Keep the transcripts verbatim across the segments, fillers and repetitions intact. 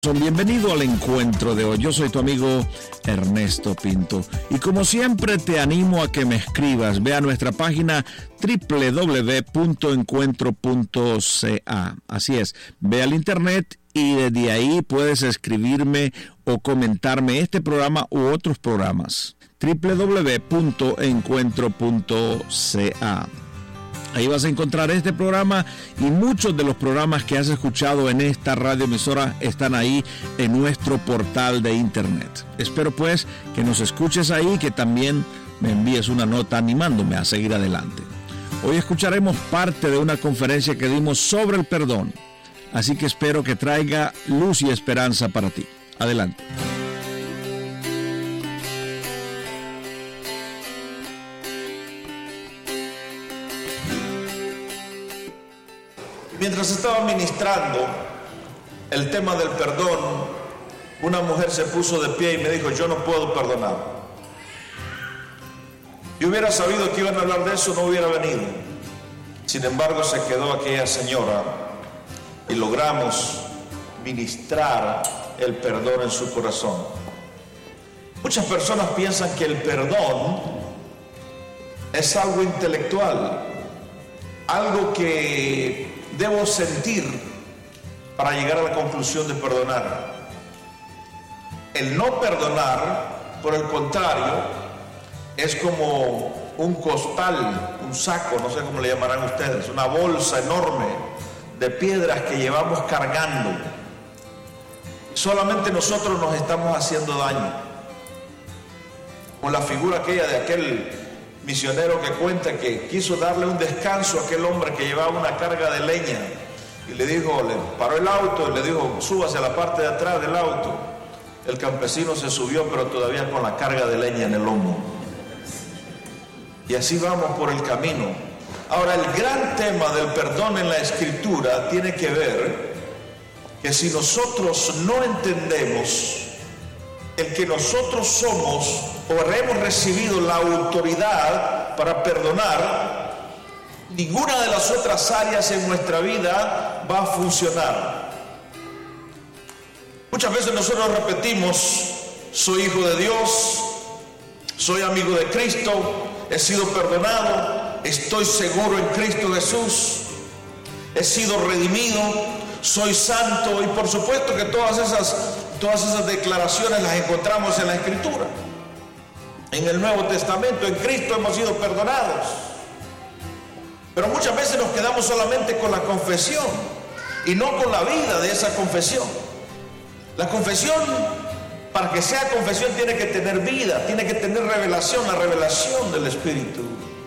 Bienvenido al encuentro de hoy. Yo soy tu amigo Ernesto Pinto y como siempre te animo a que me escribas. Ve a nuestra página doble u doble u doble u punto encuentro punto c a. Así es, ve al internet y desde ahí puedes escribirme o comentarme este programa u otros programas. doble u doble u doble u punto encuentro punto c a. Ahí vas a encontrar este programa y muchos de los programas que has escuchado en esta radioemisora están ahí en nuestro portal de internet. Espero pues que nos escuches ahí y que también me envíes una nota animándome a seguir adelante. Hoy escucharemos parte de una conferencia que dimos sobre el perdón, así que espero que traiga luz y esperanza para ti. Adelante. Mientras estaba ministrando el tema del perdón, una mujer se puso de pie y me dijo: yo no puedo perdonar. Yo hubiera sabido que iban a hablar de eso, no hubiera venido. Sin embargo, se quedó aquella señora y logramos ministrar el perdón en su corazón. Muchas personas piensan que el perdón es algo intelectual, algo que debo sentir para llegar a la conclusión de perdonar. El no perdonar, por el contrario, es como un costal, un saco, no sé cómo le llamarán ustedes, una bolsa enorme de piedras que llevamos cargando. Solamente nosotros nos estamos haciendo daño. Con la figura aquella de aquel misionero que cuenta que quiso darle un descanso a aquel hombre que llevaba una carga de leña y le dijo, le paró el auto y le dijo: súbase a la parte de atrás del auto. El campesino se subió, pero todavía con la carga de leña en el lomo. Y así vamos por el camino. Ahora, el gran tema del perdón en la Escritura tiene que ver que si nosotros no entendemos el que nosotros somos o hemos recibido la autoridad para perdonar, ninguna de las otras áreas en nuestra vida va a funcionar. Muchas veces nosotros repetimos: soy hijo de Dios, soy amigo de Cristo, he sido perdonado, estoy seguro en Cristo Jesús, he sido redimido, soy santo. Y por supuesto que todas esas, todas esas declaraciones las encontramos en la Escritura. En el Nuevo Testamento, en Cristo hemos sido perdonados. Pero muchas veces nos quedamos solamente con la confesión y no con la vida de esa confesión. La confesión, para que sea confesión, tiene que tener vida, tiene que tener revelación, la revelación del Espíritu.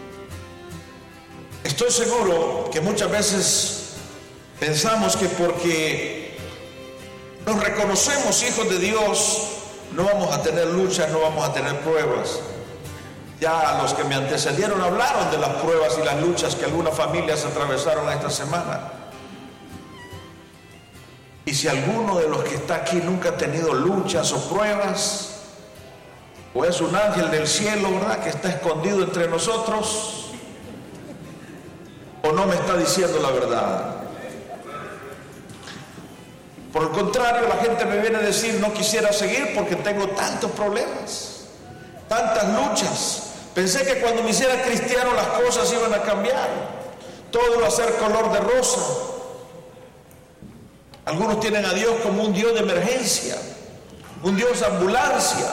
Estoy seguro que muchas veces pensamos que porque nos reconocemos hijos de Dios, no vamos a tener luchas, no vamos a tener pruebas. Ya los que me antecedieron hablaron de las pruebas y las luchas que algunas familias atravesaron esta semana. Y si alguno de los que está aquí nunca ha tenido luchas o pruebas, o es un ángel del cielo, ¿verdad?, que está escondido entre nosotros, o no me está diciendo la verdad. Por el contrario, la gente me viene a decir: no quisiera seguir porque tengo tantos problemas, tantas luchas. Pensé que cuando me hiciera cristiano las cosas iban a cambiar, todo iba a ser color de rosa. Algunos tienen a Dios como un Dios de emergencia, un Dios ambulancia.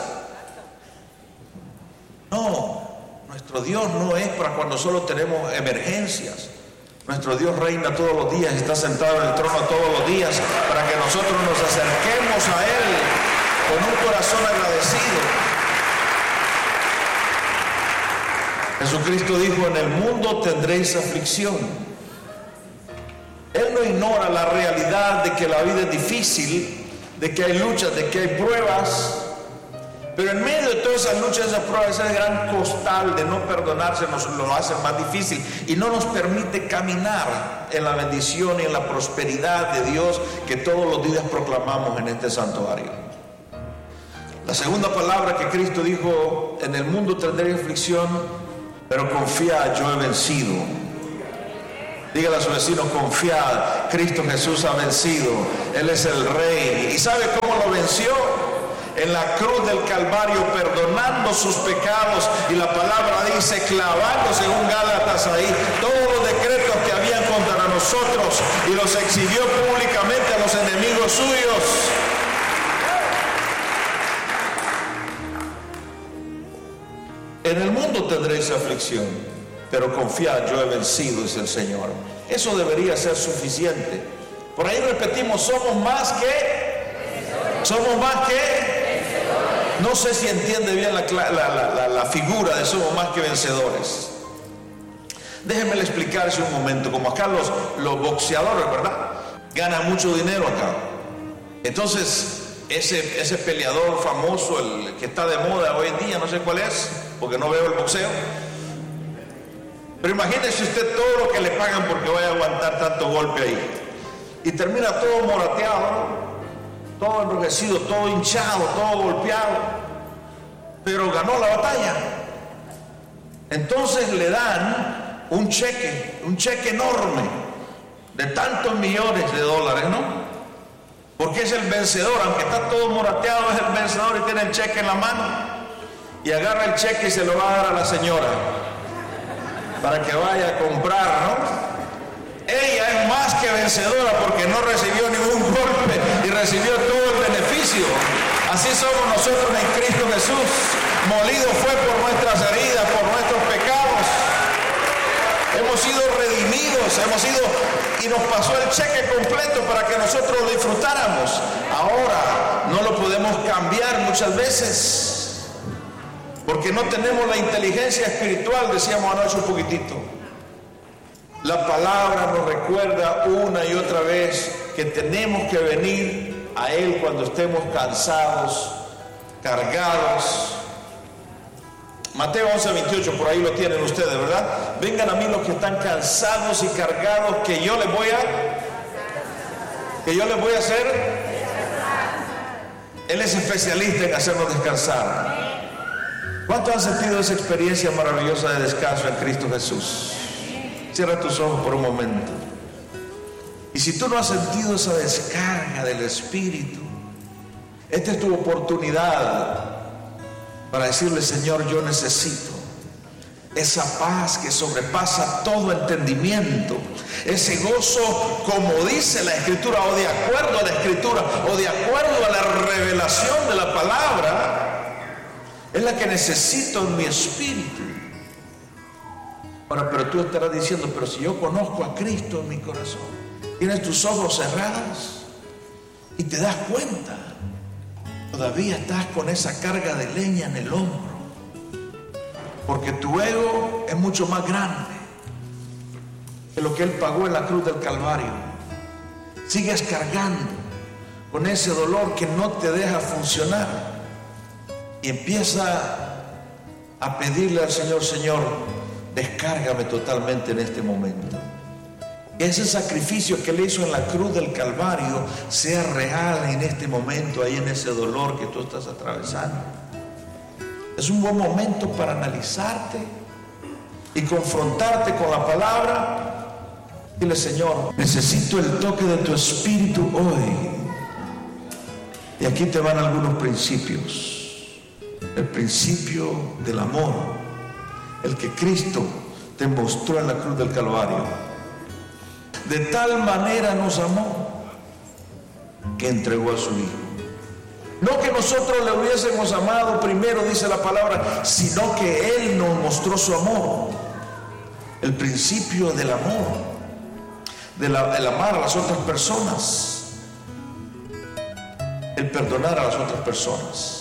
No, nuestro Dios no es para cuando solo tenemos emergencias. Nuestro Dios reina todos los días, está sentado en el trono todos los días, para que nosotros nos acerquemos a Él con un corazón agradecido. Jesucristo dijo: en el mundo tendréis aflicción. Él no ignora la realidad de que la vida es difícil, de que hay luchas, de que hay pruebas. Pero en medio de todas esas luchas, esas pruebas, ese gran costal de no perdonarse nos lo hace más difícil y no nos permite caminar en la bendición y en la prosperidad de Dios que todos los días proclamamos en este santuario. La segunda palabra que Cristo dijo: en el mundo tendréis aflicción, pero confía, yo he vencido. Dígale a su vecino: confiad, Cristo Jesús ha vencido, Él es el Rey. ¿Y sabe cómo lo venció? En la cruz del Calvario, perdonando sus pecados, y la palabra dice, clavando, según Gálatas ahí, todos los decretos que habían contra nosotros, y los exhibió públicamente a los enemigos suyos. En el mundo tendréis aflicción, pero confiad, yo he vencido, dice el Señor. Eso debería ser suficiente. Por ahí repetimos, somos más que, somos más que, no sé si entiende bien la, la, la, la, la figura de somos más que vencedores. Déjenme explicarse un momento. Como acá los, los boxeadores, ¿verdad?, ganan mucho dinero acá. Entonces, ese, ese peleador famoso, el que está de moda hoy en día, no sé cuál es, porque no veo el boxeo. Pero imagínese usted todo lo que le pagan porque vaya a aguantar tanto golpe ahí. Y termina todo morateado, todo enrojecido, todo hinchado, todo golpeado, pero ganó la batalla. Entonces le dan un cheque, un cheque enorme de tantos millones de dólares, ¿no? Porque es el vencedor, aunque está todo morateado, es el vencedor y tiene el cheque en la mano. Y agarra el cheque y se lo va a dar a la señora para que vaya a comprar, ¿no? Ella es más que vencedora porque no recibió ningún golpe y recibió todo el beneficio. Así somos nosotros en Cristo Jesús. Molido fue por nuestras heridas, por nuestros pecados. Hemos sido redimidos, hemos sido, y nos pasó el cheque completo para que nosotros lo disfrutáramos. Ahora no lo podemos cambiar muchas veces porque no tenemos la inteligencia espiritual, decíamos anoche un poquitito. La palabra nos recuerda una y otra vez que tenemos que venir a Él cuando estemos cansados, cargados. Mateo once veintiocho, por ahí lo tienen ustedes, ¿verdad? Vengan a mí los que están cansados y cargados, que yo les voy a, que yo les voy a hacer. Él es especialista en hacernos descansar. ¿Cuántos han sentido esa experiencia maravillosa de descanso en Cristo Jesús? Cierra tus ojos por un momento. Y si tú no has sentido esa descarga del Espíritu, esta es tu oportunidad para decirle: Señor, yo necesito esa paz que sobrepasa todo entendimiento, ese gozo, como dice la Escritura, o de acuerdo a la Escritura, o de acuerdo a la revelación de la palabra, es la que necesito en mi espíritu. Ahora, pero tú estarás diciendo: pero si yo conozco a Cristo en mi corazón. Tienes tus ojos cerrados y te das cuenta, todavía estás con esa carga de leña en el hombro, porque tu ego es mucho más grande que lo que Él pagó en la cruz del Calvario. Sigues cargando con ese dolor que no te deja funcionar, y empieza a pedirle al Señor: Señor, descárgame totalmente en este momento. Que ese sacrificio que Él hizo en la cruz del Calvario sea real en este momento, ahí en ese dolor que tú estás atravesando. Es un buen momento para analizarte y confrontarte con la palabra. Dile: Señor, necesito el toque de tu Espíritu hoy. Y aquí te van algunos principios. El principio del amor, el que Cristo te mostró en la cruz del Calvario. De tal manera nos amó que entregó a su Hijo. No que nosotros le hubiésemos amado primero, dice la palabra, sino que Él nos mostró su amor. El principio del amor, de la, el amar a las otras personas, el perdonar a las otras personas.